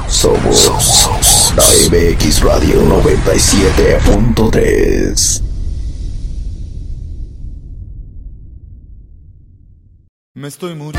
Somos la MX Radio 97.3. Me estoy muriendo.